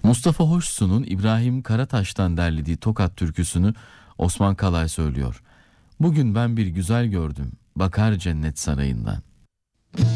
Mustafa Hoşsu'nun İbrahim Karataş'tan derlediği Tokat türküsünü Osman Kalay söylüyor. Bugün ben bir güzel gördüm, bakar cennet sarayından.